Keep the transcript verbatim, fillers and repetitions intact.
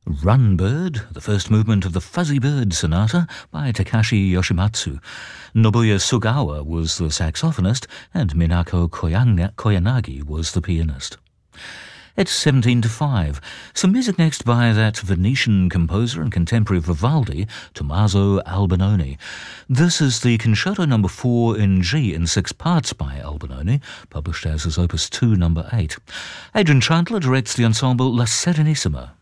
Run Bird, the first movement of the Fuzzy Bird Sonata by Takashi Yoshimatsu. Nobuya Sugawa was the saxophonist and Minako Koyanga- Koyanagi was the pianist. It's seventeen to five. Some music next by that Venetian composer and contemporary Vivaldi, Tommaso Albinoni. This is the Concerto number four in G in six parts by Albinoni, published as his Opus two number eight. Adrian Chandler directs the ensemble La Serenissima.